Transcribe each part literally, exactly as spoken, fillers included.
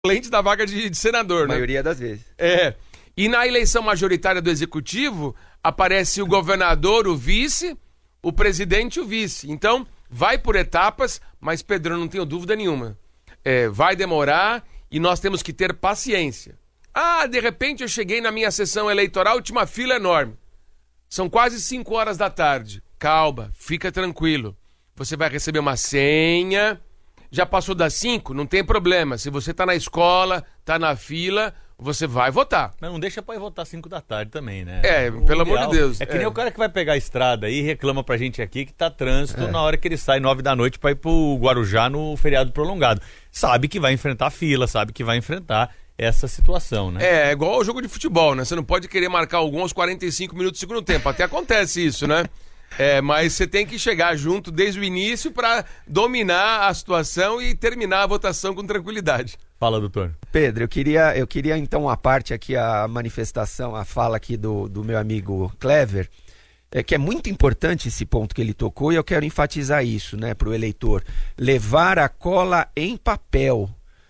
concorrente da vaga de, de senador, A né? maioria das vezes. É. E na eleição majoritária do executivo, aparece o governador, o vice, o presidente e o vice. Então, vai por etapas, mas, Pedro, eu não tenho dúvida nenhuma. É, vai demorar e nós temos que ter paciência. Ah, de repente eu cheguei na minha sessão eleitoral, tinha uma fila enorme. São quase cinco horas da tarde. Calma, fica tranquilo. Você vai receber uma senha. Já passou das cinco? Não tem problema. Se você tá na escola, tá na fila, você vai votar. Mas não deixa pra ir votar cinco da tarde também, né? É, O pelo amor ideal de Deus. É que é. nem o cara que vai pegar a estrada aí e reclama pra gente aqui que tá trânsito é. na hora que ele sai nove da noite pra ir pro Guarujá no feriado prolongado. Sabe que vai enfrentar fila, sabe que vai enfrentar essa situação, né? É, é igual ao jogo de futebol, né? Você não pode querer marcar algum aos quarenta e cinco minutos do segundo tempo. Até acontece isso, né? É, mas você tem que chegar junto desde o início para dominar a situação e terminar a votação com tranquilidade. Fala, doutor. Pedro, eu queria, eu queria então a parte aqui, a manifestação, a fala aqui do, do meu amigo Clever, é, que é muito importante esse ponto que ele tocou e eu quero enfatizar isso, né, para o eleitor. Levar a cola em papel,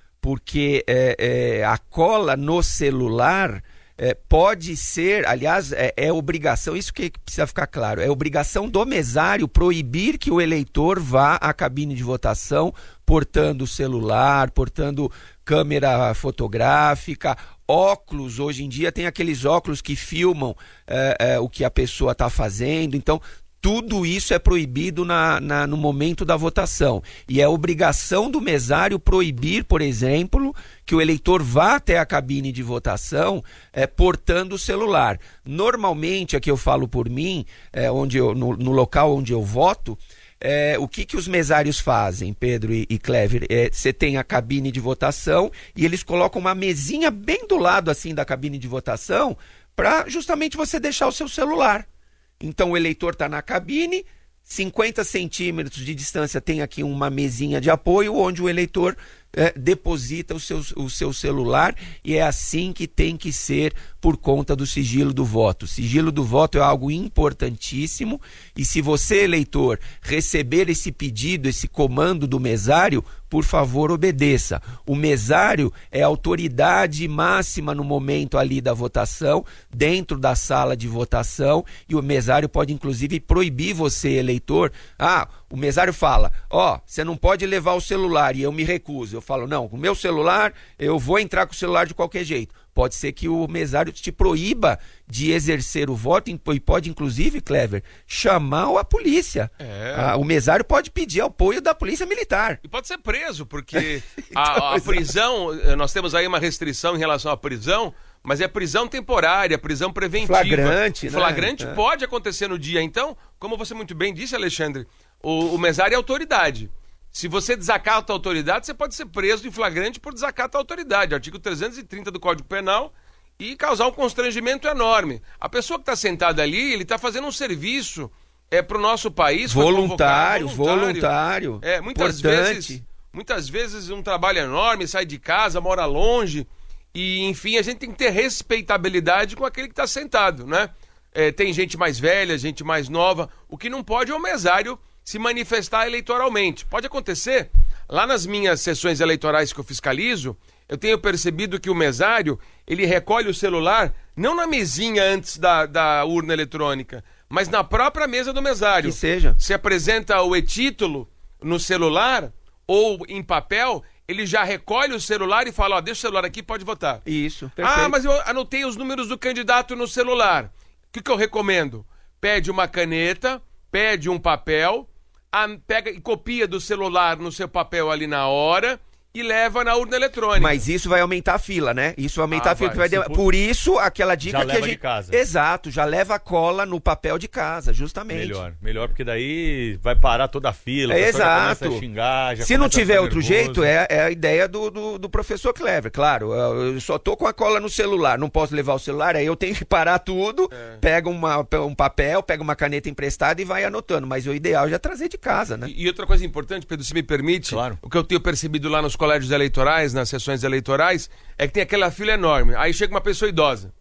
porque é, é, a cola no celular... É, pode ser, aliás, é, é obrigação, isso que precisa ficar claro, é obrigação do mesário proibir que o eleitor vá à cabine de votação portando celular, portando câmera fotográfica, óculos. Hoje em dia tem aqueles óculos que filmam é, é, o que a pessoa está fazendo, então... Tudo isso é proibido na, na, no momento da votação. E é obrigação do mesário proibir, por exemplo, que o eleitor vá até a cabine de votação é, portando o celular. Normalmente, aqui eu falo por mim, é, onde eu, no, no local onde eu voto, é, o que, que os mesários fazem, Pedro e, e Clever? Você é, tem a cabine de votação e eles colocam uma mesinha bem do lado assim da cabine de votação para justamente você deixar o seu celular. Então o eleitor está na cabine, cinquenta centímetros de distância tem aqui uma mesinha de apoio onde o eleitor é, deposita o seu, o seu celular e é assim que tem que ser por conta do sigilo do voto. O sigilo do voto é algo importantíssimo e se você, eleitor, receber esse pedido, esse comando do mesário, por favor, obedeça. O mesário é a autoridade máxima no momento ali da votação, dentro da sala de votação, e o mesário pode, inclusive, proibir você, eleitor. Ah, o mesário fala, ó, oh, você não pode levar o celular, e eu me recuso. Eu falo, não, com o meu celular, eu vou entrar com o celular de qualquer jeito. Pode ser que o mesário te proíba de exercer o voto e pode, inclusive, Clever, chamar a polícia. É. Ah, o mesário pode pedir apoio da polícia militar. E pode ser preso, porque então, a, a prisão, nós temos aí uma restrição em relação à prisão, mas é prisão temporária, prisão preventiva. Flagrante, né? Flagrante é. pode acontecer no dia. Então, como você muito bem disse, Alexandre, o, o mesário é autoridade. Se você desacata a autoridade, você pode ser preso em flagrante por desacato à autoridade. Artigo trezentos e trinta do Código Penal e causar um constrangimento enorme. A pessoa que está sentada ali, ele está fazendo um serviço é, para o nosso país. Voluntário, voluntário. voluntário. É, muitas vezes, muitas vezes um trabalho enorme, sai de casa, mora longe. E, enfim, a gente tem que ter respeitabilidade com aquele que está sentado, né? É, tem gente mais velha, gente mais nova. O que não pode é o mesário se manifestar eleitoralmente. Pode acontecer, lá nas minhas sessões eleitorais que eu fiscalizo, eu tenho percebido que o mesário, ele recolhe o celular, não na mesinha antes da, da urna eletrônica, mas na própria mesa do mesário. Que seja. Se apresenta o e-título no celular ou em papel, ele já recolhe o celular e fala, ó, deixa o celular aqui, pode votar. Isso, perfeito. Ah, mas eu anotei os números do candidato no celular. O que, que eu recomendo? Pede uma caneta, pede um papel, a, pega e copia do celular no seu papel ali na hora e leva na urna eletrônica. Mas isso vai aumentar a fila, né? Isso vai aumentar ah, a fila. vai. Que vai de... Por isso, aquela dica já que leva a gente... de casa. Exato, já leva a cola no papel de casa, justamente. Melhor, melhor, porque daí vai parar toda a fila, é, a exato. Já começa a xingar, já Se não tiver outro nervoso. jeito, é, é a ideia do, do, do professor Clever, claro. Eu só tô com a cola no celular, não posso levar o celular, aí eu tenho que parar tudo, é. pega uma, um papel, pega uma caneta emprestada e vai anotando. Mas o ideal é já trazer de casa, né? E, e outra coisa importante, Pedro, se me permite, claro. O que eu tenho percebido lá nos colégios eleitorais, nas sessões eleitorais, é que tem aquela fila enorme. Aí chega uma pessoa idosa.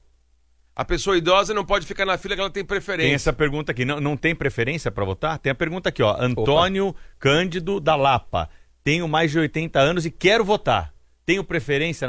A pessoa idosa não pode ficar na fila que ela tem preferência. Tem essa pergunta aqui. Não, não tem preferência para votar? Tem a pergunta aqui, ó. Antônio Opa. Cândido da Lapa. Tenho mais de oitenta anos e quero votar. tenho preferência